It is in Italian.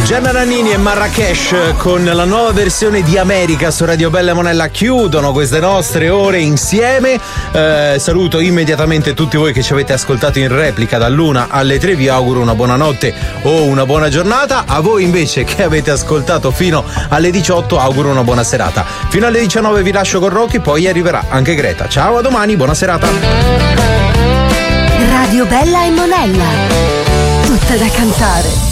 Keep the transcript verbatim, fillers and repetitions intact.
Gianna Nannini e Marrakesh con la nuova versione di America su Radio Bella e Monella chiudono queste nostre ore insieme. Eh, saluto immediatamente tutti voi che ci avete ascoltato in replica dall'una alle tre, vi auguro una buona notte o una buona giornata. A voi invece che avete ascoltato fino alle diciotto auguro una buona serata. Fino alle diciannove vi lascio con Rocky, poi arriverà anche Greta. Ciao, a domani, buona serata. Radio Bella e Monella, tutta da cantare.